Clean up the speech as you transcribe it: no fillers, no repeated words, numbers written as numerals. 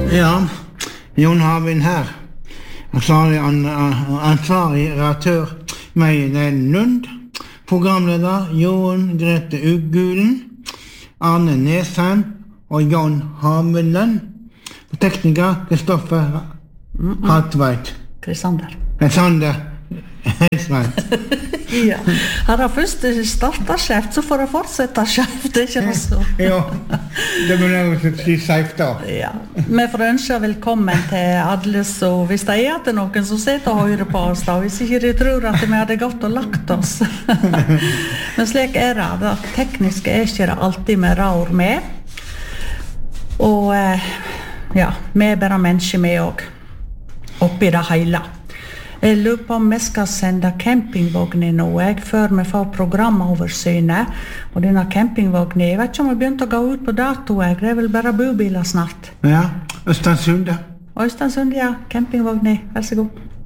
Ja, Jon Havin her. Ansvarig redaktør Meien Lund. Programleder Jon Grete Uggulen, Arne Nesheim og Jon Haviland. Tekniker Kristoffer Hartveit. Krisander. Ja. Har jeg først startet skjeft, så får jeg fortsette skjeft, det ikke noe så? Ja, det må jeg si safe da. Ja, vi får ønske velkommen til alle, så hvis det at det noen som sitter og hører på oss da, hvis ikke de tror at vi hadde gått og lagt oss. Men slik det, det tekniske ikke det alltid med rår med. Og ja, vi bare mennesker med også, oppi det hele. Jeg lurer på om vi skal sende campingvognen nå, før vi får programoversynet. Og denne campingvognen, jeg vet ikke om vi begynte å gå ut på dato, det vel bare bobiler snart. Ja, Østensund. Østensund, ja, campingvognen, vær så god.